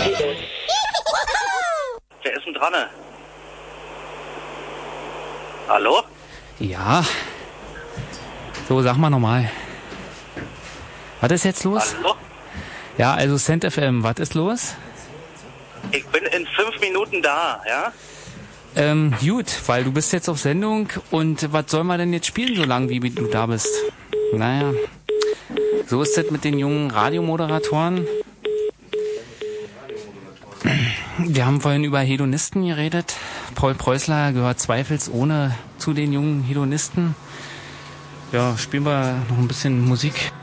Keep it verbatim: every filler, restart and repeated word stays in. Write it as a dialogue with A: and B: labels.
A: Wer ist denn dran? Hallo?
B: Ja. So, sag mal nochmal. Was ist jetzt los?
A: Hallo?
B: Ja, also Cent F M, was ist los?
A: Ich bin in fünf Minuten da, ja?
B: Ähm, gut, weil du bist jetzt auf Sendung und was soll man denn jetzt spielen, so lange wie du da bist? Naja, so ist das mit den jungen Radiomoderatoren. Wir haben vorhin über Hedonisten geredet. Paul Preußler gehört zweifelsohne zu den jungen Hedonisten. Ja, spielen wir noch ein bisschen Musik.